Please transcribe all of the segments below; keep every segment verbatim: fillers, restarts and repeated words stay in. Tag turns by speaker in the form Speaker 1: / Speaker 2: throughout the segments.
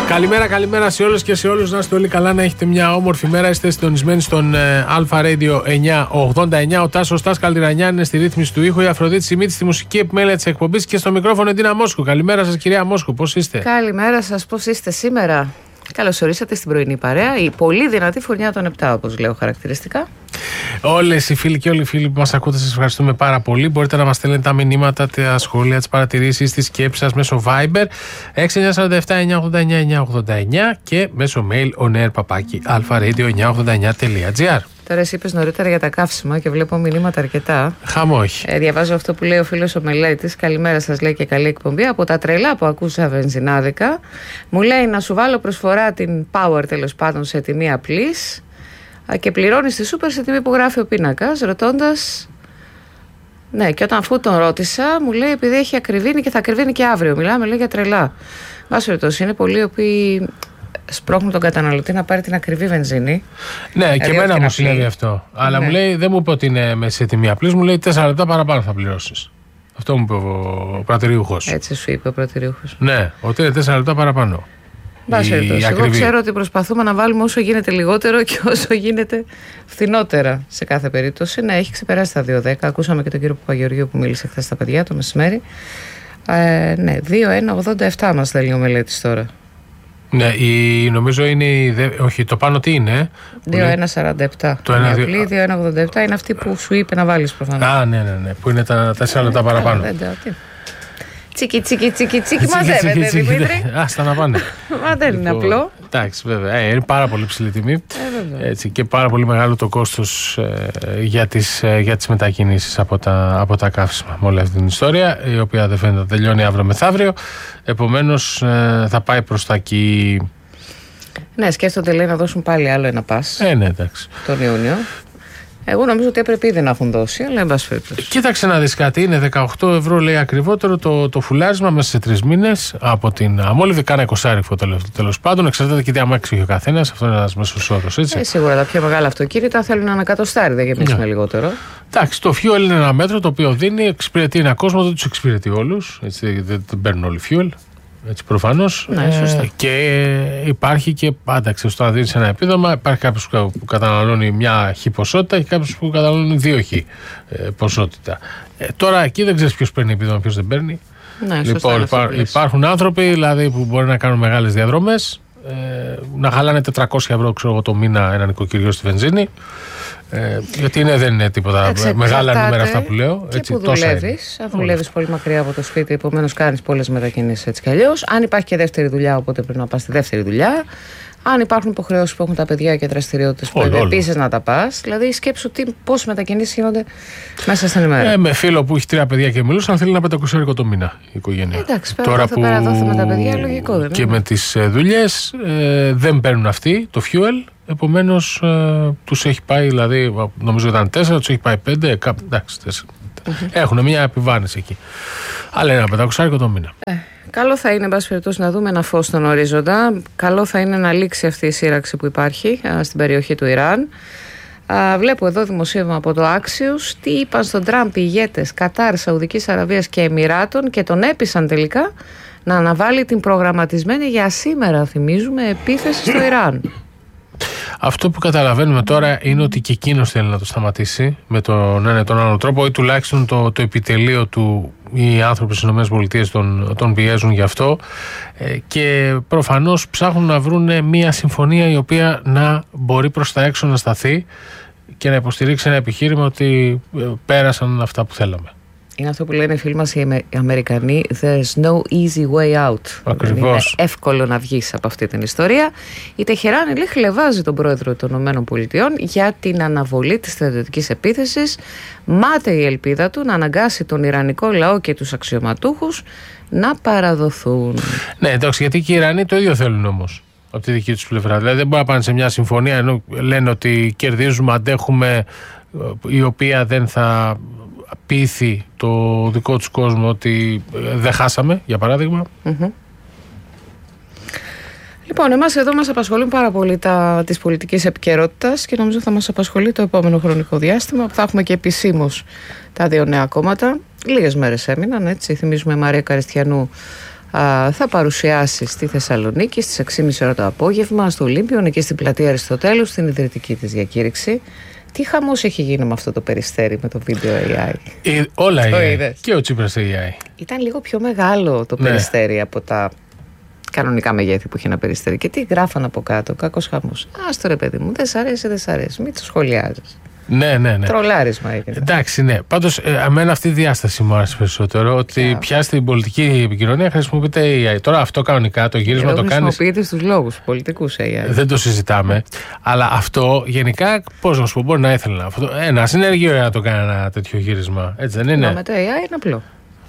Speaker 1: Καλημέρα, καλημέρα σε όλες και σε όλους. Να είστε όλοι καλά, να έχετε μια όμορφη μέρα. Είστε συντονισμένοι στον ε, Αλφα Radio εννιακόσια ογδόντα εννιά. Ο Τάσος Τάς Καλτηρανιάν είναι στη ρύθμιση του ήχου. Η Αφροδίτη Σιμίτη στη μουσική επιμέλεια της εκπομπής. Και στο μικρόφωνο Ντίνα Μόσκου. Καλημέρα σας, κυρία Μόσκου, πώς είστε?
Speaker 2: Καλημέρα σας, πώς είστε σήμερα? Καλώς ορίσατε στην πρωινή παρέα. Η πολύ δυνατή φουρνιά των επτά, όπως λέω χαρακτηριστικά.
Speaker 1: Όλες οι φίλοι και όλοι οι φίλοι που μας ακούτε, σας ευχαριστούμε πάρα πολύ. Μπορείτε να μας στέλνετε τα μηνύματα, τα σχόλια, τις παρατηρήσεις, τις σκέψεις σας μέσω Viber έξι εννιά τέσσερα επτά εννιά ογδόντα εννιά εννιά ογδόντα εννιά και μέσω mail onair παπάκι αλφα radio εννιακόσια ογδόντα εννιά τελεία τζι άρ.
Speaker 2: Τώρα εσύ είπες νωρίτερα για τα καύσιμα και βλέπω μηνύματα αρκετά.
Speaker 1: Χαμό όχι.
Speaker 2: Ε, διαβάζω αυτό που λέει ο φίλος ο Μελέτης. Καλημέρα σας, λέει, και καλή εκπομπή. Από τα τρελά που ακούσα βενζινάδικα, μου λέει να σου βάλω προσφορά την Power, τέλος πάντων, σε τιμή απλής και πληρώνεις τη Super σε τιμή που γράφει ο πίνακας, ρωτώντας. Ναι, και όταν αφού τον ρώτησα, μου λέει επειδή έχει ακριβήνει και θα ακριβήνει και αύριο. Μιλάμε, λέει, για τρελά. Βάση περιπτώσει, είναι πολλοί οι οποίοι σπρώχνουν τον καταναλωτή να πάρει την ακριβή βενζίνη.
Speaker 1: Ναι, και εμένα μου συνέβη αυτό. Αλλά ναι, μου λέει, δεν μου είπε ότι είναι σε τιμή απλής, μου λέει τέσσερα λεπτά παραπάνω θα πληρώσεις. Αυτό μου είπε ο πρατηριούχος.
Speaker 2: Έτσι σου είπε ο πρατηριούχος.
Speaker 1: Ναι, ότι είναι τέσσερα λεπτά παραπάνω.
Speaker 2: Βάση περιπτώσει. Εγώ ξέρω ότι προσπαθούμε να βάλουμε όσο γίνεται λιγότερο και όσο γίνεται φθηνότερα σε κάθε περίπτωση. Ναι, έχει ξεπεράσει τα δύο δέκα. Ακούσαμε και τον κύριο Παπαγεωργίου που μίλησε χθες στα παιδιά το μεσημέρι. Ε, ναι, δύο ένα ογδόντα επτά μας λέει ο Μελέτης τώρα.
Speaker 1: Ναι, η, νομίζω είναι η, όχι, το πάνω τι είναι?
Speaker 2: δύο ένα σαράντα επτά.
Speaker 1: Το ένα,
Speaker 2: απλή, δύο ένα ογδόντα επτά είναι αυτή που σου είπε να βάλεις προφανώς.
Speaker 1: Α, ναι, ναι, ναι, που είναι τα τέσσερα λεπτά παραπάνω.
Speaker 2: Τσίκι, τσίκι, τσίκι, τσίκι, μαζεύεται, Δημήτρη.
Speaker 1: Άστα να πάνε.
Speaker 2: Μα δεν είναι απλό.
Speaker 1: Εντάξει, βέβαια. Ε, είναι πάρα πολύ ψηλή τιμή.
Speaker 2: Ε,
Speaker 1: έτσι, και πάρα πολύ μεγάλο το κόστος ε, για τις, ε, για τις μετακινήσεις από τα, από τα καύσιμα. Με όλη αυτή την ιστορία, η οποία δεν φαίνεται να τελειώνει αύριο μεθαύριο. Επομένως, ε, θα πάει προς τα εκεί.
Speaker 2: Ναι, σκέφτονται, λέει, να δώσουν πάλι άλλο ένα πας.
Speaker 1: Ε, ναι, εντάξει.
Speaker 2: Τον Ιούνιο. Εγώ νομίζω ότι έπρεπε ήδη να έχουν δώσει, αλλά εν πάση περιπτώσει.
Speaker 1: Κοίταξε να δεις κάτι. Είναι δεκαοκτώ ευρώ, λέει, ακριβότερο το, το φουλάρισμα μέσα σε τρεις μήνες από την αμόλυβδη. Κάνα εικοσάρικο τέλος πάντων. Εξαρτάται και τι αμάξι έχει ο καθένας. Αυτό είναι ένας μέσος όρος, έτσι.
Speaker 2: Ε, σίγουρα τα πιο μεγάλα αυτοκίνητα θέλουν ένα εκατοστάρι, δεν γεμίσουμε yeah. λιγότερο.
Speaker 1: Εντάξει, το fuel είναι ένα μέτρο το οποίο δίνει, εξυπηρετεί ένα κόσμο, δεν τους εξυπηρετεί όλους. Έτσι, δεν, δεν παίρνουν όλοι fuel. Έτσι, προφανώς.
Speaker 2: Ναι, ε,
Speaker 1: και υπάρχει και πάντα, ξέρεις, το να δίνεις ένα επίδομα, υπάρχει κάποιος που καταναλώνει μια χ ποσότητα και κάποιος που καταναλώνει δύο χ ε, ποσότητα. Ε, τώρα εκεί δεν ξέρεις ποιος παίρνει επίδομα, ποιος δεν παίρνει.
Speaker 2: Ναι,
Speaker 1: λοιπόν, υπά, υπάρχουν άνθρωποι δηλαδή, που μπορεί να κάνουν μεγάλες διαδρομές, ε, να χαλάνε τετρακόσια ευρώ, ξέρω εγώ, το μήνα ένα νοικοκυριό στη βενζίνη. Ε, γιατί είναι, δεν είναι τίποτα Εξε, μεγάλα νούμερα αυτά που λέω.
Speaker 2: Και
Speaker 1: έτσι,
Speaker 2: που δουλεύεις, αν δουλεύεις πολύ μακριά από το σπίτι, επομένως κάνεις πολλές μετακινήσεις έτσι κι αλλιώς. Αν υπάρχει και δεύτερη δουλειά, οπότε πρέπει να πας στη δεύτερη δουλειά. Αν υπάρχουν υποχρεώσεις που έχουν τα παιδιά και δραστηριότητες που πρέπει επίσης να τα πας. Δηλαδή, σκέψου πόσες μετακινήσεις γίνονται μέσα στην ημέρα.
Speaker 1: Ε, με φίλο που έχει τρία παιδιά και μιλούσα, αν θέλει να πεντακόσια το μήνα η οικογένεια.
Speaker 2: Εντάξει, πέρα τώρα που με τα παιδιά, λογικό δεν
Speaker 1: και είναι. Με τις ε, δουλειές ε, δεν παίρνουν αυτοί το fuel. Επομένως, ε, τους έχει πάει, δηλαδή, νομίζω ήταν τέσσερα, τους έχει πάει πέντε, κάπου, εντάξει, τέσσερα. Mm-hmm. Έχουν μια επιβάρυνση εκεί. Αλλά ένα πεντακόσια το μήνα.
Speaker 2: Ε, καλό θα είναι, εν πάση περιπτώσει, να δούμε ένα φως στον ορίζοντα. Καλό θα είναι να λήξει αυτή η σύραξη που υπάρχει α, στην περιοχή του Ιράν. Α, βλέπω εδώ δημοσίευμα από το Axios. Τι είπαν στον Τραμπ οι ηγέτες Κατάρ, Σαουδικής Αραβίας και Εμιράτων και τον έπεισαν τελικά να αναβάλει την προγραμματισμένη για σήμερα, θυμίζουμε, επίθεση στο Ιράν.
Speaker 1: Αυτό που καταλαβαίνουμε τώρα είναι ότι και εκείνος θέλει να το σταματήσει με τον ένα ή τον άλλο τρόπο, ή τουλάχιστον το, το επιτελείο του, οι άνθρωποι στις ΗΠΑ τον, τον πιέζουν γι' αυτό ε, και προφανώς ψάχνουν να βρουν μια συμφωνία η οποία να μπορεί προς τα έξω να σταθεί και να υποστηρίξει ένα επιχείρημα ότι ε, πέρασαν αυτά που θέλαμε.
Speaker 2: Είναι αυτό που λένε οι φίλοι μας οι Αμερικανοί, there's no easy way out.
Speaker 1: Ακριβώς.
Speaker 2: Είναι εύκολο να βγεις από αυτή την ιστορία. Η Τεχεράνη λέει χλευάζει τον πρόεδρο των ΗΠΑ για την αναβολή της στρατιωτικής επίθεσης. Μάται η ελπίδα του να αναγκάσει τον Ιρανικό λαό και τους αξιωματούχους να παραδοθούν.
Speaker 1: Ναι, εντάξει, γιατί και οι Ιρανοί το ίδιο θέλουν όμως από τη δική τους πλευρά. Δηλαδή δεν μπορεί να πάνε σε μια συμφωνία ενώ λένε ότι κερδίζουμε, αντέχουμε, η οποία δεν θα πείθει το δικό τους κόσμο ότι δεν χάσαμε, για παράδειγμα. Mm-hmm.
Speaker 2: Λοιπόν, εμάς εδώ μας απασχολούν πάρα πολύ τα της πολιτικής επικαιρότητας και νομίζω θα μας απασχολεί το επόμενο χρονικό διάστημα που θα έχουμε και επισήμως τα δύο νέα κόμματα. Λίγες μέρες έμειναν, έτσι. Θυμίζουμε Μαρία Καριστιανού α, θα παρουσιάσει στη Θεσσαλονίκη στις έξι και μισή ώρα το απόγευμα στο Ολύμπιον, εκεί στην πλατεία Αριστοτέλου, στην ιδρυτική της διακήρυξη. Τι χαμός έχει γίνει με αυτό το περιστέρι, με το βίντεο έι άι.
Speaker 1: Ε, όλα έι άι.
Speaker 2: Είδες.
Speaker 1: Και ο Τσίπρας έι άι.
Speaker 2: Ήταν λίγο πιο μεγάλο το ναι. περιστέρι από τα κανονικά μεγέθη που είχε ένα περιστέρι. Και τι γράφαν από κάτω, κακός χαμός. Άστο ρε παιδί μου, δεν σ' αρέσει, δεν σ' αρέσει. Μην το σχολιάζεις.
Speaker 1: Ναι, ναι, ναι.
Speaker 2: Τρολάρισμα έγινε.
Speaker 1: Εντάξει, ναι. Πάντως, ε, εμένα αυτή η διάσταση μου άρεσε περισσότερο. Ότι yeah. πια στην πολιτική επικοινωνία χρησιμοποιείται έι άι. Τώρα αυτό κανονικά το γύρισμα το κάνει.
Speaker 2: Χρησιμοποιείται στους λόγους πολιτικούς έι άι.
Speaker 1: Δεν το συζητάμε. Αλλά αυτό γενικά, πώς να σου πω, μπορεί να ήθελα. Αυτό, ένα συνεργείο να το κάνει ένα τέτοιο γύρισμα. Έτσι δεν είναι?
Speaker 2: Μα με το έι άι είναι απλό.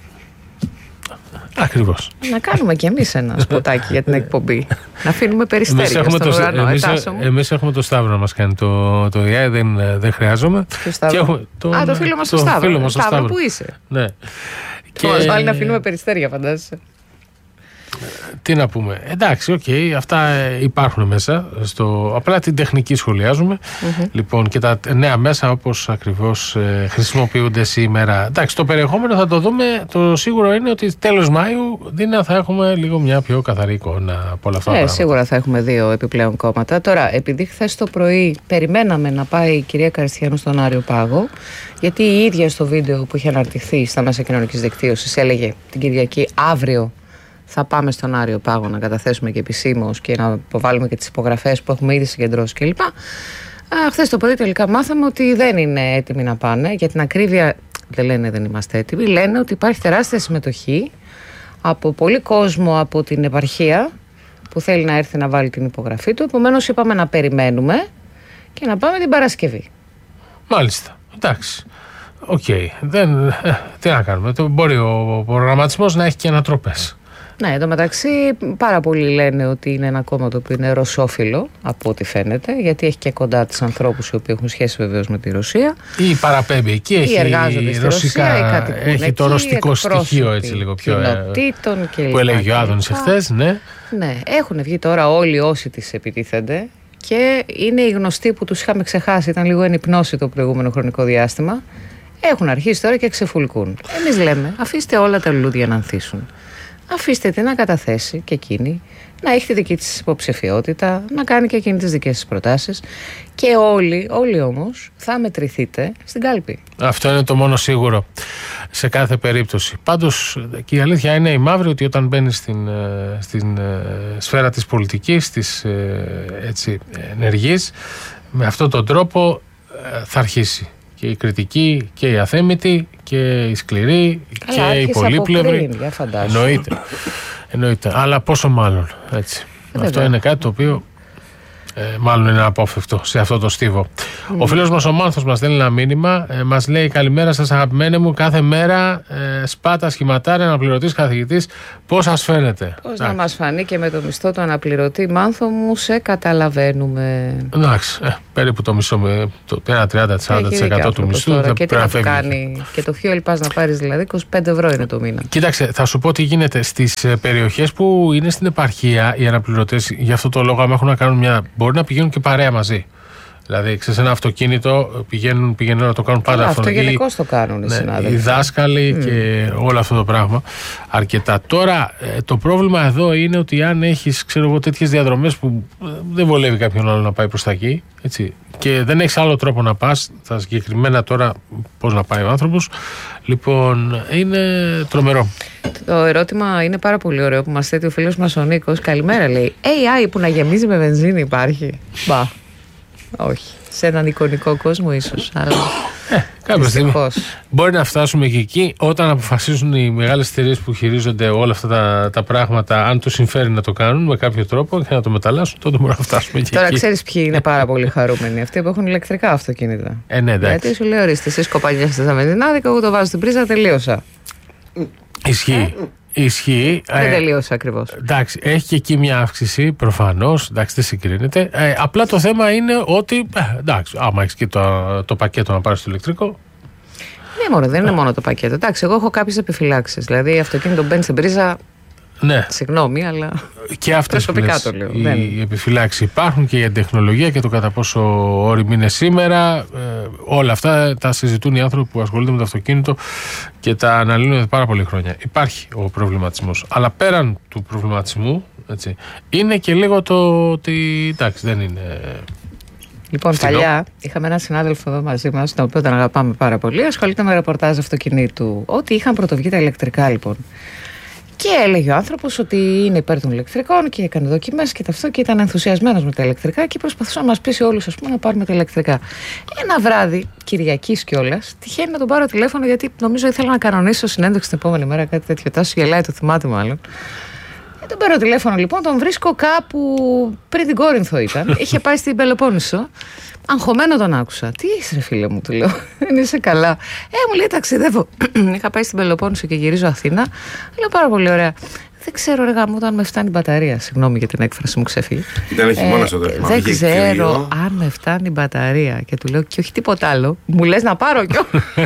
Speaker 1: Ακριβώς.
Speaker 2: Να κάνουμε κι εμείς ένα σποτάκι για την εκπομπή. Να αφήνουμε περιστέρια
Speaker 1: εμείς
Speaker 2: στον
Speaker 1: το,
Speaker 2: ουρανό.
Speaker 1: Εμείς, εμείς έχουμε το Σταύρο να μας κάνει το, το έι άι, δεν, δεν χρειάζομαι.
Speaker 2: Και έχουμε τον, Α, το φίλο μας το, το Σταύρο. Φίλο Σταύρο, Σταύρο που είσαι.
Speaker 1: Ναι.
Speaker 2: Και μας βάλει να αφήνουμε περιστέρια, φαντάζεσαι.
Speaker 1: Τι να πούμε. Εντάξει, οκ, okay, αυτά υπάρχουν μέσα. Στο, απλά την τεχνική σχολιάζουμε. Mm-hmm. Λοιπόν, και τα νέα μέσα όπως ακριβώς ε, χρησιμοποιούνται σήμερα. Εντάξει, το περιεχόμενο θα το δούμε. Το σίγουρο είναι ότι τέλος Μάιου δίνα θα έχουμε λίγο μια πιο καθαρή εικόνα από όλα αυτά.
Speaker 2: Ε, σίγουρα θα έχουμε δύο επιπλέον κόμματα. Τώρα, επειδή χθες το πρωί περιμέναμε να πάει η κυρία Καριστιανού στον Άριο Πάγο, γιατί η ίδια στο βίντεο που είχε αναρτηθεί στα μέσα κοινωνικής δικτύωσης έλεγε την Κυριακή αύριο θα πάμε στον Άριο Πάγο να καταθέσουμε και επισήμως και να υποβάλουμε και τις υπογραφές που έχουμε ήδη συγκεντρώσει κλπ. Χθες το πρωί τελικά μάθαμε ότι δεν είναι έτοιμοι να πάνε. Για την ακρίβεια δεν λένε δεν είμαστε έτοιμοι. Λένε ότι υπάρχει τεράστια συμμετοχή από πολύ κόσμο από την επαρχία που θέλει να έρθει να βάλει την υπογραφή του. Επομένως είπαμε να περιμένουμε και να πάμε την Παρασκευή.
Speaker 1: Μάλιστα. Εντάξει. Οκ. Okay. Δεν... Ε, τι να κάνουμε. Το μπορεί ο προγραμματισμός να έχει και ανατροπές.
Speaker 2: Ναι, εν τω μεταξύ πάρα πολλοί λένε ότι είναι ένα κόμμα το οποίο είναι ρωσόφιλο από ό,τι φαίνεται, γιατί έχει και κοντά τις ανθρώπους οι οποίοι έχουν σχέση βεβαίως με τη Ρωσία.
Speaker 1: Ή παραπέμπει εκεί, έχει
Speaker 2: εργάζονται στη
Speaker 1: ρωσικά,
Speaker 2: Ρωσία, ή
Speaker 1: έχει το ρωστικό στοιχείο έτσι λίγο πιο ε,
Speaker 2: και
Speaker 1: που έλεγε ο Άδωνης εχθές, ναι.
Speaker 2: Ναι, έχουν βγει τώρα όλοι όσοι τις επιτίθενται και είναι οι γνωστοί που τους είχαμε ξεχάσει, ήταν λίγο εν υπνώση το προηγούμενο χρονικό διάστημα. Έχουν αρχίσει τώρα και ξεφουλκούν. Εμείς λέμε, αφήστε όλα τα λουλούδια να ανθίσουν. Αφήστε τη να καταθέσει και εκείνη, να έχει τη δική της υποψηφιότητα, να κάνει και εκείνη τις δικές της προτάσεις και όλοι, όλοι όμως θα μετρηθείτε στην κάλπη.
Speaker 1: Αυτό είναι το μόνο σίγουρο σε κάθε περίπτωση. Πάντως και η αλήθεια είναι η μαύρη ότι όταν μπαίνει στην, στην σφαίρα της πολιτικής, της έτσι, ενεργής, με αυτόν τον τρόπο θα αρχίσει. Και η κριτική και η αθέμητη και η σκληρή. Καλά, και η πολύπλευρη. Εννοείται. Εννοείται. Αλλά πόσο μάλλον. Έτσι. Αυτό είναι κάτι το οποίο ε, μάλλον είναι απόφευκτο σε αυτό το στίβο. Mm. Ο φίλος μας ο Μάνθος μας στέλνει ένα μήνυμα. Ε, μας λέει καλημέρα σας αγαπημένοι μου. Κάθε μέρα ε, σπάτα σχηματάρια αναπληρωτής καθηγητής. Πώς σας φαίνεται?
Speaker 2: Πώς να μας φανεί και με το μισθό του αναπληρωτή, Μάνθο μου, σε καταλαβαίνουμε.
Speaker 1: Εντάξει, ε, περίπου το μισό, το ένα τριάντα με σαράντα τοις εκατό του μισθού.
Speaker 2: Τώρα, και τι να κάνει. Και το fuel πας να πάρεις δηλαδή είκοσι πέντε ευρώ είναι το μήνα.
Speaker 1: Κοίταξε, θα σου πω τι γίνεται στις περιοχές που είναι στην επαρχία οι αναπληρωτές. Γι' αυτό το λόγο, άμα έχουν να κάνουν μια. Μπορεί να πηγαίνουν και παρέα μαζί. Δηλαδή, ξέρεις, ένα αυτοκίνητο πηγαίνουν, πηγαίνουν να το κάνουν πάντα αυτό.
Speaker 2: Αυτό γενικώς το κάνουν οι
Speaker 1: ναι,
Speaker 2: συνάδελφοι.
Speaker 1: Οι δάσκαλοι mm. και όλο αυτό το πράγμα. Αρκετά. Τώρα, το πρόβλημα εδώ είναι ότι αν έχεις, ξέρω εγώ, τέτοιες διαδρομές που δεν βολεύει κάποιον άλλο να πάει προς τα εκεί, έτσι, και δεν έχεις άλλο τρόπο να πας, τα συγκεκριμένα τώρα πώς να πάει ο άνθρωπος, λοιπόν, είναι τρομερό.
Speaker 2: Το ερώτημα είναι πάρα πολύ ωραίο που μας θέτει ο φίλος μας ο Νίκος. Καλημέρα, λέει. έι άι που να γεμίζει με βενζίνη υπάρχει? Μπα. Όχι. Σε έναν εικονικό κόσμο ίσως. Αλλά
Speaker 1: ε, κάποια στιγμή μπορεί να φτάσουμε και εκεί όταν αποφασίσουν οι μεγάλες εταιρείες που χειρίζονται όλα αυτά τα, τα πράγματα, αν τους συμφέρει να το κάνουν με κάποιο τρόπο και να το μεταλλάσσουν, τότε μπορούμε να φτάσουμε και
Speaker 2: Τώρα
Speaker 1: εκεί.
Speaker 2: Τώρα ξέρεις ποιοι είναι πάρα πολύ χαρούμενοι? Αυτοί που έχουν ηλεκτρικά αυτοκίνητα.
Speaker 1: Ε, ναι, εντάξει.
Speaker 2: Γιατί σου λέει, ορίστε, εσείς κοπανιάστε στα βενζινάδικα, εγώ το βάζω στην πρίζα, τελείωσα.
Speaker 1: Ισχύει. Ισχύει.
Speaker 2: Δεν τελείωσε ακριβώς.
Speaker 1: Εντάξει, έχει και εκεί μια αύξηση, προφανώς. Εντάξει, δεν συγκρίνεται. Ε, απλά το θέμα είναι ότι. Ε, εντάξει, άμα έχει και το, το πακέτο να πάρει το ηλεκτρικό.
Speaker 2: Ναι, μόνο, δεν είναι μόνο το πακέτο. Εντάξει, εγώ έχω κάποιες επιφυλάξεις. Δηλαδή, αυτοκίνητο μπαίνει στην πρίζα.
Speaker 1: Ναι.
Speaker 2: Συγγνώμη, αλλά.
Speaker 1: Και αυτές
Speaker 2: το λέω.
Speaker 1: οι
Speaker 2: δεν...
Speaker 1: επιφυλάξεις υπάρχουν και η τεχνολογία και το κατά πόσο όριμη είναι σήμερα. Ε, όλα αυτά τα συζητούν οι άνθρωποι που ασχολούνται με το αυτοκίνητο και τα αναλύουν πάρα πολλή χρόνια. Υπάρχει ο προβληματισμός. Αλλά πέραν του προβληματισμού, έτσι, είναι και λίγο το ότι εντάξει, δεν είναι.
Speaker 2: Λοιπόν,
Speaker 1: φθηνό.
Speaker 2: Παλιά είχαμε έναν συνάδελφο εδώ μαζί μας, τον οποίο τον αγαπάμε πάρα πολύ. Ασχολείται με ρεπορτάζ αυτοκινήτου. Ότι είχαν πρωτοβγεί τα ηλεκτρικά, λοιπόν. Και έλεγε ο άνθρωπος ότι είναι υπέρ των ηλεκτρικών και έκανε δοκιμές και αυτό και ήταν ενθουσιασμένος με τα ηλεκτρικά και προσπαθούσε να μας πείσει όλους, ας πούμε, να πάρουμε τα ηλεκτρικά. Ένα βράδυ, Κυριακής κιόλας, τυχαίνει να τον πάρω τηλέφωνο γιατί νομίζω ήθελα να κανονίσω συνέντευξη την επόμενη μέρα, κάτι τέτοιο. Τάσο γελάει, το θυμάται μάλλον. Και τον παίρνω τηλέφωνο λοιπόν, τον βρίσκω κάπου πριν την Κόρινθο ήταν. Είχε πάει στην Πελοπόννησο. Αγχωμένο τον άκουσα. Τι είσαι, ρε φίλε μου, του λέω. Δεν είσαι καλά. Ε, μου λέει ταξιδεύω. Είχα πάει στην Πελοπόννησο και γυρίζω Αθήνα. Λέω πάρα πολύ ωραία. Δεν ξέρω, ρε γάμο, όταν με φτάνει η μπαταρία. Συγγνώμη για την έκφραση, μου ξεφύγει.
Speaker 3: Ήταν χειμώνα στο
Speaker 2: ε, Δεν ξέρω αν με φτάνει η μπαταρία. Και του λέω και όχι τίποτα άλλο. Μου λες να πάρω κι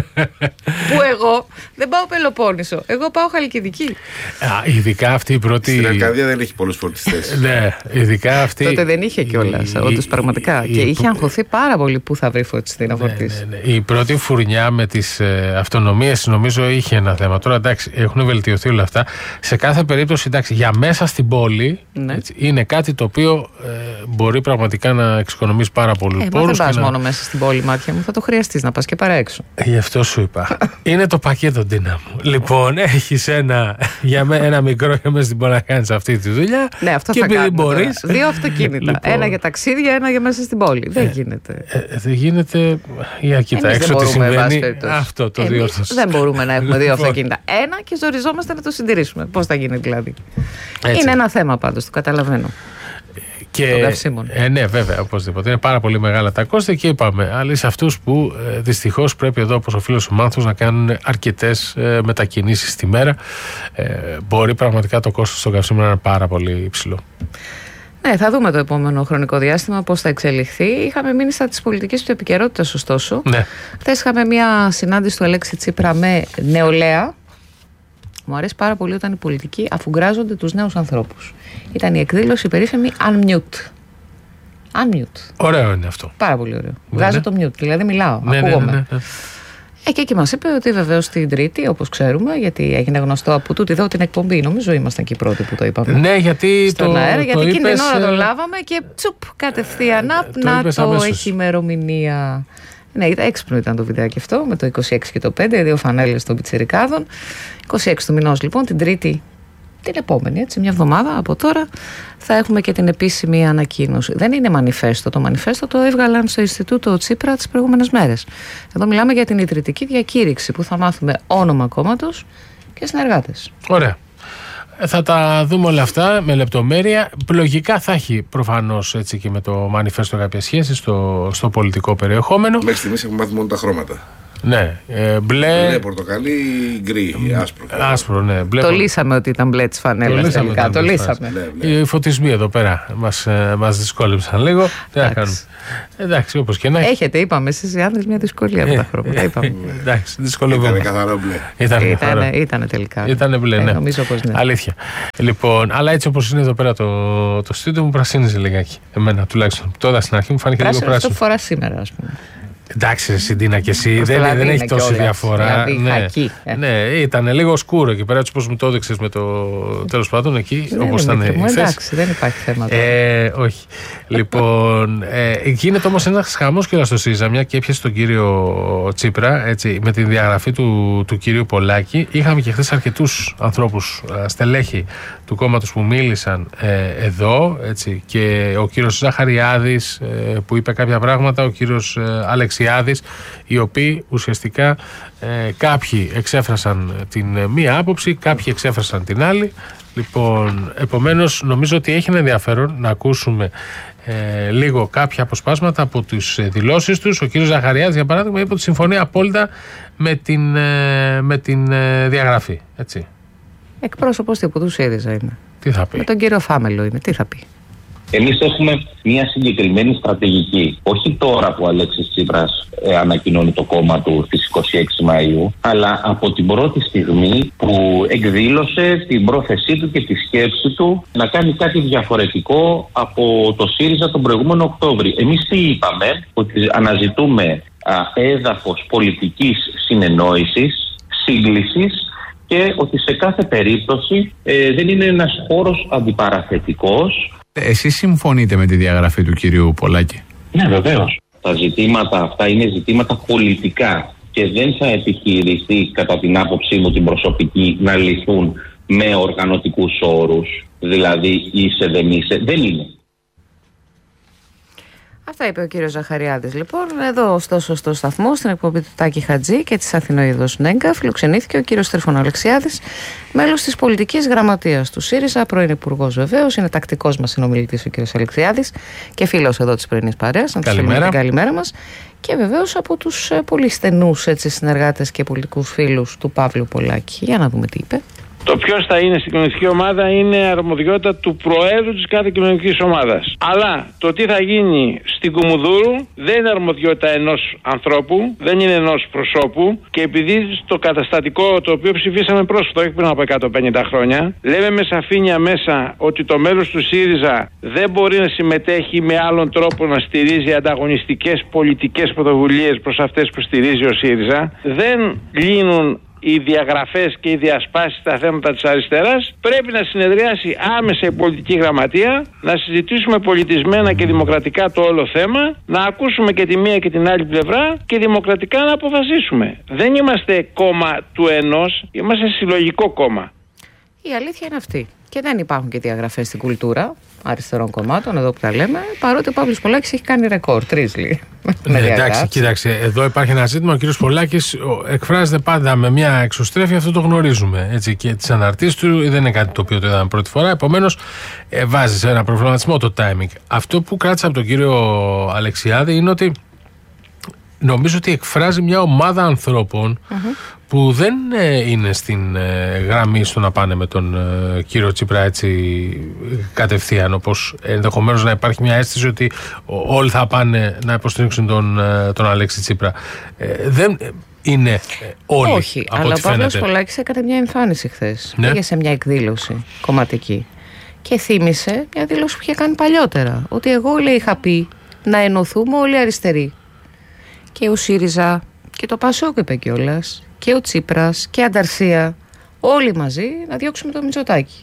Speaker 2: που εγώ δεν πάω Πελοπόννησο. Εγώ πάω Χαλκιδική.
Speaker 1: Α, ειδικά αυτή η πρώτη.
Speaker 3: Στην Αρκαδία δεν έχει πολλούς φορτιστές.
Speaker 1: Ναι, ειδικά αυτή.
Speaker 2: Τότε δεν είχε κιόλας, όντως πραγματικά.
Speaker 1: Η...
Speaker 2: Και είχε αγχωθεί πάρα πολύ που θα βρει φορτιστή να φορτίσει.
Speaker 1: Ναι, ναι, ναι. Η πρώτη φουρνιά με τις ε, αυτονομίες νομίζω είχε ένα θέμα. Τώρα εντάξει, έχουν βελτιωθεί όλα αυτά. Σε κάθε περίπτωση. Εντάξει, για μέσα στην πόλη, ναι. Έτσι, είναι κάτι το οποίο ε, μπορεί πραγματικά να εξοικονομήσει πάρα πολλούς
Speaker 2: ε,
Speaker 1: πόρους.
Speaker 2: Δεν πας
Speaker 1: να...
Speaker 2: μόνο μέσα στην πόλη, μάτια μου, θα το χρειαστείς να πας και παρά έξω.
Speaker 1: Γι' αυτό σου είπα. Είναι το πακέτο Ντίνα μου. Λοιπόν, έχεις ένα, για με, ένα μικρό για μέσα στην πόλη να κάνεις αυτή τη δουλειά.
Speaker 2: Ναι, αυτό
Speaker 1: και
Speaker 2: θα κάνουμε
Speaker 1: μπορείς...
Speaker 2: Δύο αυτοκίνητα. Λοιπόν... Ένα για ταξίδια, ένα για μέσα στην πόλη. Δεν ε, γίνεται.
Speaker 1: Ε, ε, δεν γίνεται. Για κοίτα, έξω τι συμβαίνει. Αυτό το δύο.
Speaker 2: Δεν μπορούμε να έχουμε δύο αυτοκίνητα. Ένα και ζοριζόμαστε να το συντηρήσουμε. Πώς θα γίνει δηλαδή. Έτσι. Είναι ένα θέμα πάντως, το καταλαβαίνω.
Speaker 1: Και, ε, ναι, βέβαια, οπωσδήποτε. Είναι πάρα πολύ μεγάλα τα κόστη και είπαμε. Αλλά σε αυτούς που ε, δυστυχώς πρέπει εδώ, όπως ο φίλος ο Μάνθος, να κάνουν αρκετές ε, μετακινήσεις τη μέρα. Ε, μπορεί πραγματικά το κόστος των καυσίμων να είναι πάρα πολύ υψηλό.
Speaker 2: Ναι, θα δούμε το επόμενο χρονικό διάστημα πώς θα εξελιχθεί. Είχαμε μείνει στα της πολιτικής του επικαιρότητας, ωστόσο.
Speaker 1: Ναι.
Speaker 2: Χθες είχαμε μια συνάντηση του Αλέξη Τσίπρα με νεολαία. Μου αρέσει πάρα πολύ όταν οι πολιτικοί αφουγκράζονται τους νέους ανθρώπους. Ήταν η εκδήλωση περίφημη Unmute. Unmute.
Speaker 1: Ωραίο είναι αυτό.
Speaker 2: Πάρα πολύ ωραίο.
Speaker 1: Ναι,
Speaker 2: Βγάζω
Speaker 1: ναι.
Speaker 2: το mute, δηλαδή μιλάω,
Speaker 1: ναι,
Speaker 2: ακούγομαι.
Speaker 1: Ναι, ναι, ναι.
Speaker 2: Ε, και εκεί μας είπε ότι βεβαίως την Τρίτη, όπως ξέρουμε, γιατί έγινε γνωστό από τούτη εδώ την εκπομπή, νομίζω ήμασταν και οι πρώτοι που το είπαμε.
Speaker 1: Ναι, γιατί
Speaker 2: στον
Speaker 1: το,
Speaker 2: αέρα,
Speaker 1: το
Speaker 2: γιατί εκείνη
Speaker 1: είπες,
Speaker 2: την ώρα το λάβαμε και τσουπ, κατευθείαν,
Speaker 1: το
Speaker 2: να
Speaker 1: είπες
Speaker 2: το
Speaker 1: αμέσως.
Speaker 2: έχει ημερομηνία. Ναι, έξυπνο ήταν το βιντεάκι αυτό, με το είκοσι έξι και το πέντε, δύο φανέλες των πιτσιρικάδων. είκοσι έξι του μηνός λοιπόν, την Τρίτη, την επόμενη, έτσι, μια εβδομάδα από τώρα, θα έχουμε και την επίσημη ανακοίνωση. Δεν είναι μανιφέστο. Το μανιφέστο το έβγαλαν στο Ινστιτούτο Τσίπρα τις προηγούμενες μέρες. Εδώ μιλάμε για την ιδρυτική διακήρυξη που θα μάθουμε όνομα κόμματος και συνεργάτες.
Speaker 1: Ωραία. Θα τα δούμε όλα αυτά με λεπτομέρεια. Λογικά θα έχει προφανώς έτσι και με το μανιφέστο κάποια σχέση στο, στο πολιτικό περιεχόμενο.
Speaker 3: Μέχρι στιγμής έχουμε μάθει μόνο τα χρώματα.
Speaker 1: Ναι, ε, μπλε.
Speaker 3: Μπλε, πορτοκαλί, γκρι, άσπρο.
Speaker 1: Άσπρο, ναι. Μπλε,
Speaker 2: το λύσαμε ότι ήταν μπλε της φανέλας τελικά. Το λύσαμε.
Speaker 3: Μπλε, μπλε.
Speaker 1: Οι φωτισμοί εδώ πέρα μας, ε, μας δυσκόλεψαν λίγο. Τι να κάνουμε. Εντάξει, όπως και να έχει.
Speaker 2: Έχετε, είπαμε, εσείς οι άντρες μια δυσκολία από τα χρώματα. Είπαμε.
Speaker 1: Εντάξει, δυσκολεύομαι.
Speaker 3: Ήταν καθαρό μπλε.
Speaker 1: Ήταν,
Speaker 2: ήταν, ήταν τελικά.
Speaker 1: Ήταν μπλε, ναι.
Speaker 2: Ε, νομίζω πως ναι.
Speaker 1: Αλήθεια. Λοιπόν, αλλά έτσι όπως είναι εδώ πέρα το, το στούντιο μου πρασίνιζε λιγάκι. Εμένα τουλάχιστον. Τώρα στην αρχή μου φάνηκε λίγο πράσινο.
Speaker 2: Αυτό φορά σήμερα, ας πούμε.
Speaker 1: Εντάξει, Συντίνα και εσύ, δεν, δεν έχει τόση διαφορά.
Speaker 2: Δηλαδή,
Speaker 1: ναι,
Speaker 2: χακί, ε.
Speaker 1: ναι, ήταν λίγο σκούρο εκεί πέρα, όπως μου το έδειξες με το τέλος πάντων εκεί,
Speaker 2: ναι,
Speaker 1: όπως ήταν η θέση.
Speaker 2: Εντάξει, δεν υπάρχει θέμα.
Speaker 1: Ε, όχι. Λοιπόν, ε, γίνεται όμως ένας χαμός και στο ΣΥΡΙΖΑ, μια και έπιασε τον κύριο Τσίπρα, έτσι, με τη διαγραφή του, του κυρίου Πολάκη. Είχαμε και χθες αρκετούς ανθρώπους, στελέχη του κόμματος που μίλησαν ε, εδώ, έτσι, και ο κύριος Ζαχαριάδης ε, που είπε κάποια πράγματα, ο κύριος ε, Αλεξιάδης, οι οποίοι ουσιαστικά ε, κάποιοι εξέφρασαν την ε, μία άποψη, κάποιοι εξέφρασαν την άλλη. Λοιπόν, επομένως νομίζω ότι έχει ένα ενδιαφέρον να ακούσουμε ε, λίγο κάποια αποσπάσματα από τις ε, δηλώσεις τους. Ο κύριος Ζαχαριάδης, για παράδειγμα, είπε ότι συμφωνεί απόλυτα με την, ε, με την ε, διαγραφή. Έτσι.
Speaker 2: Εκπρόσωπος τύπου του ΣΥΡΙΖΑ είναι.
Speaker 1: Τι θα πει.
Speaker 2: Με τον κύριο Φάμελο είναι. Τι θα πει.
Speaker 4: Εμείς έχουμε μια συγκεκριμένη στρατηγική. Όχι τώρα που ο Αλέξης Τσίπρας ε, ανακοινώνει το κόμμα του στις είκοσι έξι Μαΐου, αλλά από την πρώτη στιγμή που εκδήλωσε την πρόθεσή του και τη σκέψη του να κάνει κάτι διαφορετικό από το ΣΥΡΙΖΑ τον προηγούμενο Οκτώβρη. Εμείς τι είπαμε? Ότι αναζητούμε α, έδαφος πολιτικής συνεννόησης, σύγκλησης, και ότι σε κάθε περίπτωση ε, δεν είναι ένας χώρος αντιπαραθετικός.
Speaker 5: Εσείς συμφωνείτε με τη διαγραφή του κυρίου Πολάκη?
Speaker 4: Ναι, βεβαίως. Τα ζητήματα αυτά είναι ζητήματα πολιτικά και δεν θα επιχειρηθεί, κατά την άποψή μου την προσωπική, να λυθούν με οργανωτικούς όρους, δηλαδή είσαι δεν είσαι. Δεν είναι.
Speaker 2: Αυτά είπε ο κύριος Ζαχαριάδης. Λοιπόν, εδώ ωστόσο στο σταθμό, στην εκπομπή του Τάκη Χατζή και της Αθηνοίδος Νέγκα, φιλοξενήθηκε ο κύριος Τρίφωνο Αλεξιάδης, μέλος της πολιτικής γραμματείας του ΣΥΡΙΖΑ, πρώην υπουργός βεβαίως, είναι τακτικός μας συνομιλητής ο κύριος Αλεξιάδης και φίλος εδώ της πρωινής παρέας. Να του την καλημέρα μας. Και βεβαίως από τους πολύ στενούς έτσι, συνεργάτες και πολιτικούς φίλους του Παύλου Πολάκη. Για να δούμε τι είπε.
Speaker 6: Το ποιος θα είναι στην κοινωνική ομάδα είναι αρμοδιότητα του Προέδρου της κάθε κοινωνικής ομάδας. Αλλά το τι θα γίνει στην Κουμουνδούρου δεν είναι αρμοδιότητα ενός ανθρώπου, δεν είναι ενός προσώπου, και επειδή στο καταστατικό το οποίο ψηφίσαμε πρόσφατα, όχι πριν από εκατόν πενήντα χρόνια, λέμε με σαφήνεια μέσα ότι το μέλος του ΣΥΡΙΖΑ δεν μπορεί να συμμετέχει με άλλον τρόπο να στηρίζει ανταγωνιστικές πολιτικές πρωτοβουλίες προς αυτές που στηρίζει ο ΣΥΡΙΖΑ, δεν λύνουν οι διαγραφές και οι διασπάσεις στα θέματα της αριστεράς. Πρέπει να συνεδριάσει άμεσα η πολιτική γραμματεία, να συζητήσουμε πολιτισμένα και δημοκρατικά το όλο θέμα, να ακούσουμε και τη μία και την άλλη πλευρά και δημοκρατικά να αποφασίσουμε. Δεν είμαστε κόμμα του ενός, είμαστε συλλογικό κόμμα.
Speaker 2: Η αλήθεια είναι αυτή. Και δεν υπάρχουν και διαγραφές στην κουλτούρα αριστερών κομμάτων, εδώ που τα λέμε, παρότι ο Παύλος Πολάκης έχει κάνει ρεκόρ, τρεις λέει.
Speaker 1: Ναι, εντάξει, κοίταξε, εδώ υπάρχει ένα ζήτημα. Ο κύριος Πολάκης εκφράζεται πάντα με μια εξωστρέφεια, αυτό το γνωρίζουμε. Έτσι, και τις αναρτήσεις του δεν είναι κάτι το οποίο το είδαμε πρώτη φορά. Επομένως, ε, βάζει σε ένα προβληματισμό το timing. Αυτό που κράτησα από τον κύριο Αλεξιάδη είναι ότι νομίζω ότι εκφράζει μια ομάδα ανθρώπων mm-hmm. που δεν ε, είναι στην ε, γραμμή στο να πάνε με τον ε, κύριο Τσίπρα έτσι κατευθείαν, όπως ενδεχομένως να υπάρχει μια αίσθηση ότι όλοι θα πάνε να υποστηρίξουν τον, ε, τον Αλέξη Τσίπρα. Ε, δεν είναι ε, όλοι.
Speaker 2: Όχι,
Speaker 1: από
Speaker 2: αλλά
Speaker 1: ό,τι
Speaker 2: ο Παύλος
Speaker 1: φαίνεται.
Speaker 2: Πολάκης έκανε μια εμφάνιση χθες.
Speaker 1: Ναι.
Speaker 2: Πήγε σε μια εκδήλωση κομματική και θύμισε μια δήλωση που είχε κάνει παλιότερα. Ότι εγώ, λέει, είχα πει να ενωθούμε όλοι αριστεροί. Και ο ΣΥΡΙΖΑ και το ΠΑΣΟΚ είπε κιόλας, και ο Τσίπρας και η Ανταρσία, όλοι μαζί να διώξουμε το Μητσοτάκη.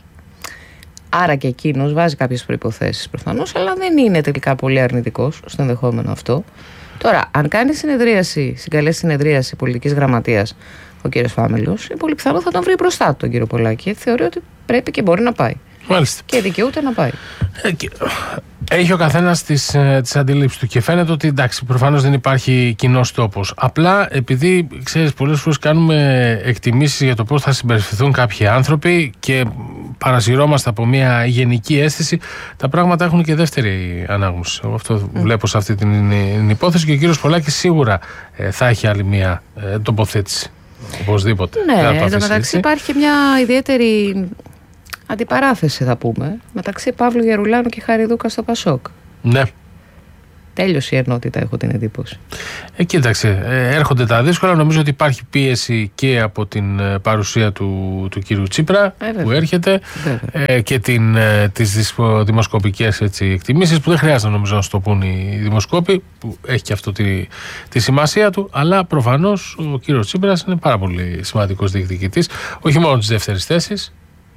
Speaker 2: Άρα και εκείνος βάζει κάποιες προϋποθέσεις προφανώς, αλλά δεν είναι τελικά πολύ αρνητικός στο ενδεχόμενο αυτό. Τώρα, αν κάνει συνεδρίαση, συγκαλέσει συνεδρίαση πολιτικής γραμματείας ο κύριος Φάμελος, είναι πολύ πιθανό θα τον βρει μπροστά του τον κύριο Πολάκη. Θεωρεί ότι πρέπει και μπορεί να πάει.
Speaker 1: Μάλιστα.
Speaker 2: Και δικαιούται να πάει.
Speaker 1: Ε, και... Έχει ο καθένας τις, τις αντιλήψεις του και φαίνεται ότι εντάξει, προφανώς δεν υπάρχει κοινός τόπος. Απλά επειδή ξέρεις, πολλές φορές κάνουμε εκτιμήσεις για το πώς θα συμπεριφερθούν κάποιοι άνθρωποι και παρασυρώμαστε από μια γενική αίσθηση, τα πράγματα έχουν και δεύτερη ανάγνωση. Αυτό mm. βλέπω σε αυτή την, την υπόθεση, και ο κύριος Πολάκης σίγουρα ε, θα έχει άλλη μια ε, τοποθέτηση. Οπωσδήποτε.
Speaker 2: Ναι, εν τω μεταξύ υπάρχει και μια ιδιαίτερη αντιπαράθεση, θα πούμε, μεταξύ Παύλου Γερουλάνου και Χαριδούκα στο ΠΑΣΟΚ.
Speaker 1: Ναι.
Speaker 2: Τέλειωσε η ενότητα, έχω την εντύπωση.
Speaker 1: Ε, κοίταξε, ε, έρχονται τα δύσκολα. Νομίζω ότι υπάρχει πίεση και από την ε, παρουσία του, του κύριου Τσίπρα ε, που έρχεται ε, και την, ε, τις δημοσκοπικές έτσι, εκτιμήσεις που δεν χρειάζεται νομίζω να σου το πούν οι δημοσκόποι, που έχει και αυτό τη, τη σημασία του, αλλά προφανώς ο κύριος Τσίπρας είναι πάρα πολύ σημαντικός διεκδικητής, όχι μόνο της δεύτερης θέσης.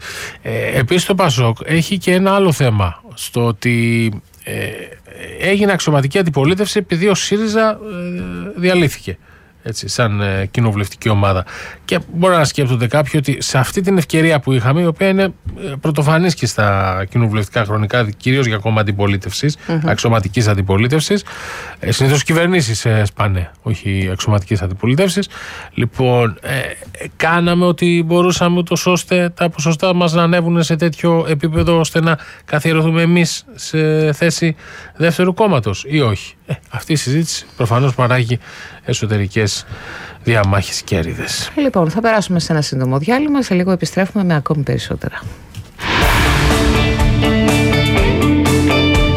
Speaker 1: Ε, επίσης το ΠΑΣΟΚ έχει και ένα άλλο θέμα στο ότι ε, έγινε αξιωματική αντιπολίτευση επειδή ο ΣΥΡΙΖΑ ε, διαλύθηκε έτσι, σαν ε, κοινοβουλευτική ομάδα. Και μπορεί να σκέφτονται κάποιοι ότι σε αυτή την ευκαιρία που είχαμε, η οποία είναι ε, πρωτοφανής και στα κοινοβουλευτικά χρονικά, κυρίως για κόμμα αντιπολίτευσης, mm-hmm. αξιωματικής αντιπολίτευσης, ε, συνήθως κυβερνήσεις ε, σπάνε, όχι αξιωματικής αντιπολίτευσης. Λοιπόν, ε, ε, κάναμε ότι μπορούσαμε ούτως ώστε τα ποσοστά μας να ανέβουν σε τέτοιο επίπεδο ώστε να καθιερωθούμε εμείς σε θέση δεύτερου κόμματος ή όχι. Ε, αυτή η συζήτηση προφανώς παράγει εσωτερικές διαμάχες και έρηδες.
Speaker 2: Λοιπόν, θα περάσουμε σε ένα σύντομο διάλειμμα. Σε λίγο επιστρέφουμε με ακόμη περισσότερα.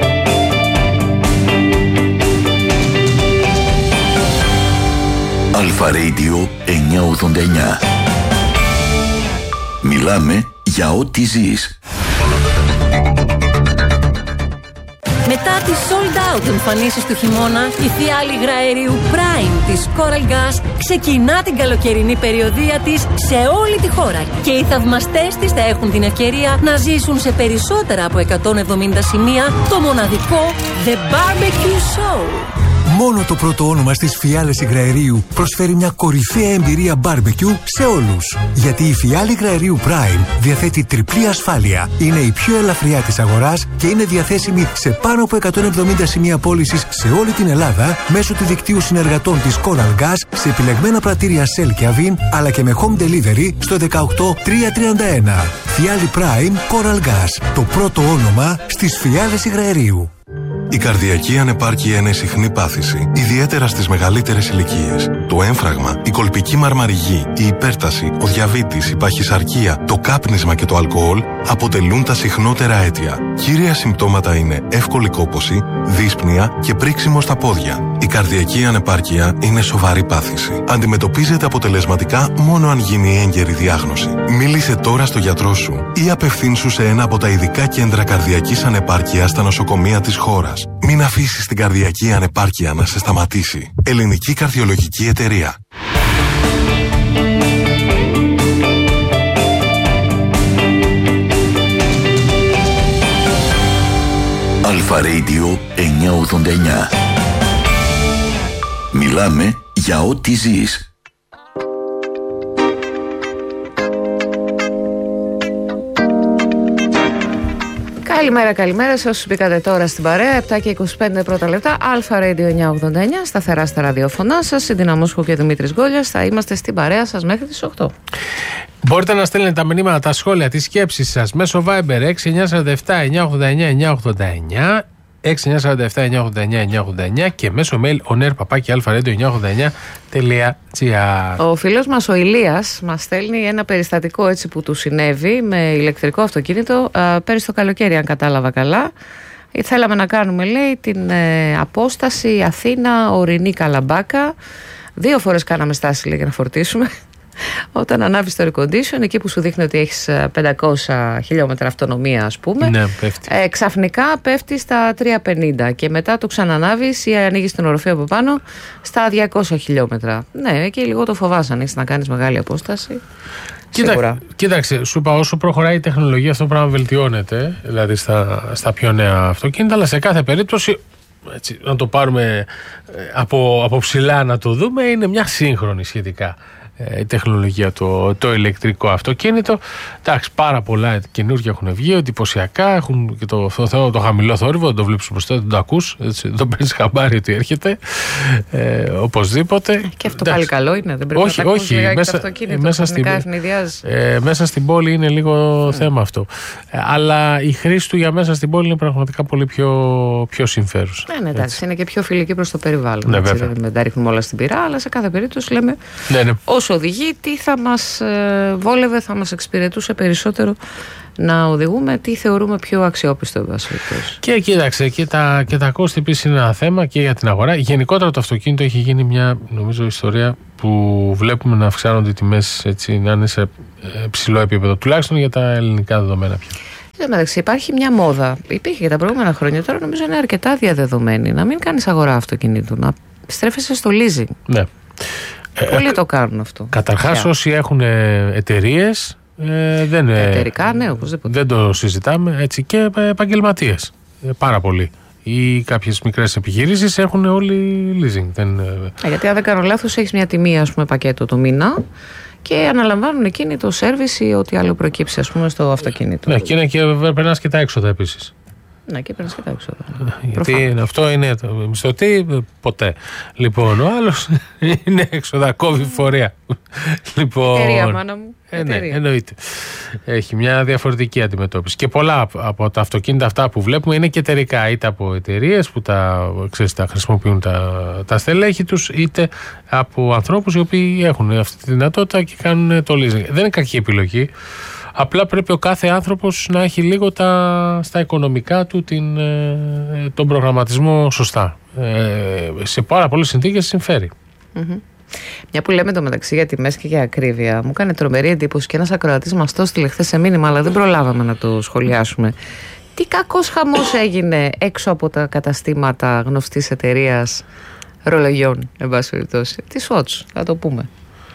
Speaker 7: Αλφα Radio εννιακόσια ογδόντα εννιά. Μιλάμε για ό,τι ζεις.
Speaker 8: Μετά τις sold out εμφανίσεις του χειμώνα, η φιάλη υγραερίου Prime της Coral Gas ξεκινά την καλοκαιρινή περιοδεία της σε όλη τη χώρα και οι θαυμαστές της θα έχουν την ευκαιρία να ζήσουν σε περισσότερα από εκατόν εβδομήντα σημεία το μοναδικό The Barbecue Show.
Speaker 9: Μόνο το πρώτο όνομα στις φιάλες υγραερίου προσφέρει μια κορυφαία εμπειρία barbecue σε όλους. Γιατί η φιάλη υγραερίου Prime διαθέτει τριπλή ασφάλεια, είναι η πιο ελαφριά της αγοράς και είναι διαθέσιμη σε πάνω από εκατόν εβδομήντα σημεία πώλησης σε όλη την Ελλάδα μέσω του δικτύου συνεργατών της Coral Gas σε επιλεγμένα πρατήρια Shell και Avin, αλλά και με home delivery στο δεκαοκτώ τριακόσια τριάντα ένα. Φιάλη Prime Coral Gas, το πρώτο όνομα στις φιάλες υγραερίου.
Speaker 10: Η καρδιακή ανεπάρκεια είναι συχνή πάθηση, ιδιαίτερα στις μεγαλύτερες ηλικίες. Το έμφραγμα, η κολπική μαρμαριγή, η υπέρταση, ο διαβήτης, η παχυσαρκία, το κάπνισμα και το αλκοόλ αποτελούν τα συχνότερα αίτια. Κύρια συμπτώματα είναι εύκολη κόπωση, δύσπνοια και πρίξιμο στα πόδια. Η καρδιακή ανεπάρκεια είναι σοβαρή πάθηση. Αντιμετωπίζεται αποτελεσματικά μόνο αν γίνει έγκαιρη διάγνωση. Μίλησε τώρα στο γιατρό σου ή απευθύνσου σε ένα από τα ειδικά κέντρα καρδιακής ανεπάρκειας στα νοσοκομεία της χώρας. Μην αφήσεις την καρδιακή ανεπάρκεια να σε σταματήσει. Ελληνική Καρδιολογική Εταιρεία.
Speaker 7: Αλφα Radio εννιακόσια ογδόντα εννιά. Μιλάμε για ό,τι ζεις.
Speaker 2: Καλημέρα, καλημέρα σε όσους μπήκατε τώρα στην παρέα. επτά και είκοσι πέντε πρώτα λεπτά. Αλφα Radio εννιακόσια ογδόντα εννιά. Σταθερά στα ραδιοφωνά σας. Συντίνα Μόσχου και Δημήτρης Γκόλιας. Θα είμαστε στην παρέα σας μέχρι τις οκτώ.
Speaker 1: Μπορείτε να στέλνετε τα μηνύματα, τα σχόλια, τις σκέψεις σας μέσω Viber έξι εννιά τέσσερα επτά εννιακόσια ογδόντα εννιά εννιακόσια ογδόντα εννιά, έξι εννιά τέσσερα επτά εννιακόσια ογδόντα εννιά εννιακόσια ογδόντα εννιά και μέσω mail onair παπάκι alfaradio εννιακόσια ογδόντα εννιά τελεία gr.
Speaker 2: Ο φίλος μας ο Ηλίας μας στέλνει ένα περιστατικό έτσι που του συνέβη με ηλεκτρικό αυτοκίνητο α, πέρυσι το καλοκαίρι, αν κατάλαβα καλά. Θέλαμε να κάνουμε, λέει, την ε, απόσταση Αθήνα Ορεινή Καλαμπάκα. Δύο φορές κάναμε στάση, λέει, για να φορτίσουμε. Όταν ανάβεις το air condition, εκεί που σου δείχνει ότι έχεις πεντακόσια χιλιόμετρα αυτονομία, ας πούμε,
Speaker 1: ναι, πέφτει.
Speaker 2: Ε, ξαφνικά πέφτει στα τριακόσια πενήντα και μετά το ξανανάβεις ή ανοίγεις την οροφή από πάνω στα διακόσια χιλιόμετρα. Ναι, εκεί λίγο το φοβάσαι αν έχεις να κάνεις μεγάλη απόσταση.
Speaker 1: Κοίτα, κοίταξε, σου είπα, όσο προχωράει η τεχνολογία αυτό πράγμα βελτιώνεται, δηλαδή στα, στα πιο νέα αυτοκίνητα, αλλά σε κάθε περίπτωση, έτσι, να το πάρουμε από, από ψηλά να το δούμε, είναι μια σύγχρονη σχετικά η τεχνολογία, το, το ηλεκτρικό αυτοκίνητο. Εντάξει, πάρα πολλά καινούργια έχουν βγει, εντυπωσιακά, έχουν και το, το, το, το χαμηλό θόρυβο, δεν το βλέπεις μπροστά, δεν το ακούς, έτσι, δεν παίρνεις χαμπάρι ότι έρχεται, ε, οπωσδήποτε. Και αυτό εντάξει, πάλι καλό είναι, δεν πρέπει όχι, να τα ακούσεις όχι, μέσα, το αυτοκίνητο, μέσα, στην, ε, μέσα στην πόλη είναι λίγο mm. θέμα αυτό. Ε, αλλά η χρήση του για μέσα στην πόλη είναι πραγματικά πολύ πιο, πιο συμφέρουσα. Ναι, ναι, εντάξει, είναι και πιο φιλική προς το περιβάλλον. Ναι, έτσι, δεν τα ρίχνουμε όλα στην πυρά, αλλά σε κάθε περίπτωση λέμε ναι, ναι. οδηγεί, τι θα μας ε, βόλευε, θα μας εξυπηρετούσε περισσότερο να οδηγούμε, τι θεωρούμε πιο αξιόπιστο. Και κοίταξε, και τα, και τα κόστη επίσης είναι ένα θέμα και για την αγορά. Γενικότερα το αυτοκίνητο έχει γίνει μια, νομίζω, ιστορία που βλέπουμε να αυξάνονται οι τιμές, έτσι, να είναι σε ψηλό επίπεδο, τουλάχιστον για τα ελληνικά δεδομένα πια.
Speaker 2: Εντάξει, υπάρχει μια μόδα, υπήρχε και τα προηγούμενα χρόνια, τώρα νομίζω είναι αρκετά διαδεδομένη, να μην κάνεις αγορά αυτοκινήτου, να στρέφεσαι στο leasing. Ναι. Πολλοί ε, το κάνουν αυτό. Καταρχάς, όσοι έχουν εταιρείες, ε, δεν, εταιρικά, ναι, οπωσδήποτε. Δεν το συζητάμε, έτσι, και επαγγελματίες. Ε, πάρα πολλοί. Ή κάποιες μικρές επιχειρήσεις έχουν όλοι leasing. Δεν, ε, γιατί αν δεν κάνω λάθος, έχεις μια τιμή, ας πούμε, πακέτο το μήνα και αναλαμβάνουν εκείνοι το σέρβις ή ό,τι άλλο προκύψει, ας πούμε, στο αυτοκίνητο. Ναι, και, είναι και περνάς και τα έξοδα επίσης. Ναι, και πρέπει να σκεφτεί έξω. Γιατί προφάνω. Αυτό είναι το μισθωτή, ποτέ. Λοιπόν, ο άλλος είναι έξοδα, κόβει φορέα. Λοιπόν, εταιρεία, μάνα μου. Ε, ναι, εννοείται. Έχει μια διαφορετική αντιμετώπιση. Και πολλά από τα αυτοκίνητα αυτά που βλέπουμε είναι και εταιρικά. Είτε από εταιρείες που τα, ξέρεις, τα χρησιμοποιούν τα, τα στελέχη τους, είτε από ανθρώπους οι οποίοι έχουν αυτή τη δυνατότητα και κάνουν το leasing. Δεν είναι κακή επιλογή. Απλά πρέπει ο κάθε άνθρωπος να έχει λίγο τα, στα οικονομικά του την, τον προγραμματισμό σωστά. Ε, σε πάρα πολλές συνθήκες συμφέρει. Mm-hmm. Μια που λέμε το μεταξύ για τιμές και για ακρίβεια, μου έκανε τρομερή εντύπωση και ένας ακροατής μας το έστειλε χθες σε μήνυμα, αλλά δεν προλάβαμε να το σχολιάσουμε. Τι κακός χαμός έγινε έξω από τα καταστήματα γνωστής εταιρείας ρολογιών, εν πάση περιπτώσει. Τη Swatch, θα το πούμε.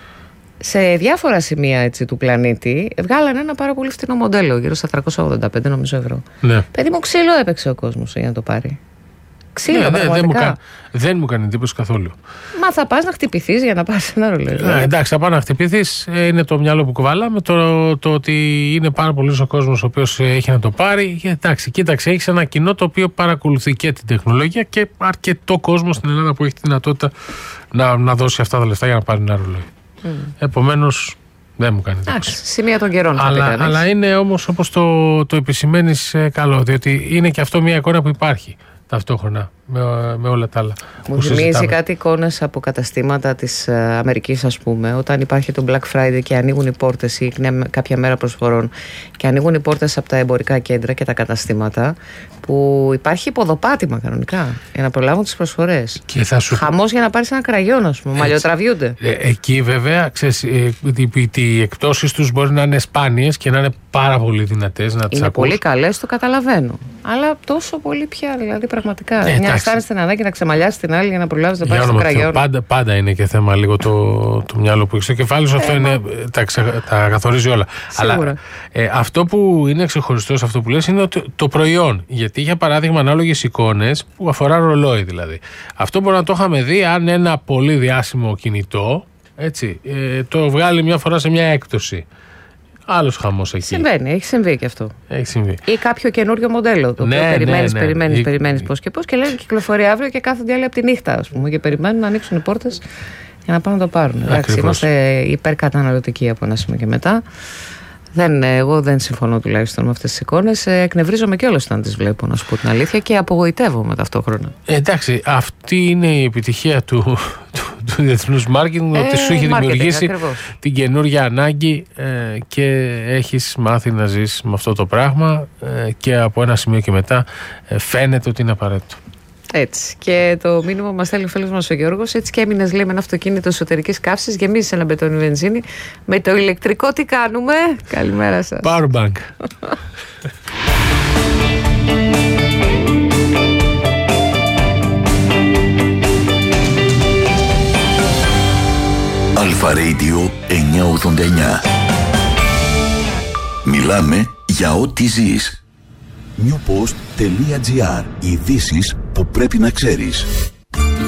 Speaker 2: Σε διάφορα σημεία έτσι, του πλανήτη βγάλανε ένα πάρα πολύ φτηνό μοντέλο, γύρω στα τριακόσια ογδόντα πέντε νομίζω ευρώ. Ναι. Παιδί μου, ξύλο έπαιξε ο κόσμος για να το πάρει. Ξύλο, ναι, ναι, δεν, μου κα... δεν μου κάνει εντύπωση καθόλου. Μα θα πας να χτυπηθείς για να πάρεις ένα ρολόι.
Speaker 1: Ναι, εντάξει, θα πάω να χτυπηθείς. Είναι το μυαλό που κουβαλάμε. Το, το ότι είναι πάρα πολύ ο κόσμος ο οποίος έχει να το πάρει. Εντάξει, κοίταξε, έχεις ένα κοινό το οποίο παρακολουθεί και την τεχνολογία και αρκετό κόσμο στην Ελλάδα που έχει τη δυνατότητα να, να δώσει αυτά τα λεφτά για να πάρει ένα ρολόι. Mm. Επομένως, δεν μου κάνει εντύπωση.
Speaker 2: Εντάξει, σημεία των καιρών.
Speaker 1: Αλλά, αλλά είναι όμως όπως το, το επισημαίνεις καλό, διότι είναι και αυτό μια εικόνα που υπάρχει ταυτόχρονα με, με όλα τα άλλα.
Speaker 2: Μου θυμίζει κάτι εικόνες από καταστήματα της Αμερικής, ας πούμε, όταν υπάρχει το Black Friday και ανοίγουν οι πόρτες ή κάποια μέρα προσφορών και ανοίγουν οι πόρτες από τα εμπορικά κέντρα και τα καταστήματα, που υπάρχει υποδοπάτημα κανονικά για να προλάβουν τις προσφορές. Σου... Χαμός για να πάρεις ένα κραγιόν, ας πούμε, μαλλιοτραβιούνται.
Speaker 1: Ε, εκεί βέβαια, ξέρεις, ε, οι εκπτώσεις τους μπορεί να είναι σπάνιες και να είναι πάρα πολύ δυνατές. Να τις
Speaker 2: είναι
Speaker 1: ακούς.
Speaker 2: Πολύ καλές, το καταλαβαίνω. Αλλά τόσο πολύ πια, δηλαδή πραγματικά. Ε, μια αισθάνεσαι την ανάγκη να ξεμαλιάσει την άλλη για να προλάβει να πάρει το κραγιόν.
Speaker 1: Πάντα, πάντα είναι και θέμα λίγο το, το μυαλό που έχει στο κεφάλι σου. Ε, αυτό ε, είναι, τα, ξε, τα καθορίζει όλα.
Speaker 2: Σίγουρα.
Speaker 1: Αλλά ε, αυτό που είναι ξεχωριστό σε αυτό που λες είναι ότι το προϊόν. Γιατί για παράδειγμα, ανάλογες εικόνες που αφορά ρολόι δηλαδή. Αυτό μπορεί να το είχαμε δει αν ένα πολύ διάσημο κινητό έτσι, ε, το βγάλει μια φορά σε μια έκπτωση. Άλλος χαμός εκεί.
Speaker 2: Συμβαίνει, έχει συμβεί και αυτό.
Speaker 1: Έχει συμβεί.
Speaker 2: Ή κάποιο καινούριο μοντέλο. Το
Speaker 1: ναι,
Speaker 2: οποίο περιμένεις,
Speaker 1: ναι, ναι.
Speaker 2: περιμένεις,
Speaker 1: Ή...
Speaker 2: περιμένεις πώς και πώς και λένε κυκλοφορεί αύριο και κάθονται άλλοι από τη νύχτα, ας πούμε, και περιμένουν να ανοίξουν οι πόρτες για να πάνε να το πάρουν. Εντάξει, είμαστε υπερκαταναλωτικοί από ένα σημείο και μετά. Δεν, εγώ δεν συμφωνώ τουλάχιστον με αυτές τις εικόνες. Εκνευρίζομαι κιόλας όταν τις βλέπω, να σου πω την αλήθεια, και απογοητεύομαι ταυτόχρονα.
Speaker 1: Ε, εντάξει, αυτή είναι η επιτυχία του, του, του διεθνούς μάρκετινγκ, ε, ότι σου έχει δημιουργήσει ακριβώς την καινούργια ανάγκη ε, και έχεις μάθει να ζεις με αυτό το πράγμα ε, και από ένα σημείο και μετά ε, φαίνεται ότι είναι απαραίτητο.
Speaker 2: Έτσι. Και το μήνυμα μας στέλνει ο φίλος μας ο Γιώργος. Έτσι και έμεινες, λέει, με ένα αυτοκίνητο εσωτερικής καύσης, γεμίζεις ένα μπετόνι βενζίνη. Με το ηλεκτρικό τι κάνουμε? Καλημέρα σας.
Speaker 1: Powerbank.
Speaker 7: Αλφα Radio εννιακόσια ογδόντα εννιά. Μιλάμε για ό,τι ζεις. newpost.gr. Ειδήσεις που πρέπει να ξέρεις.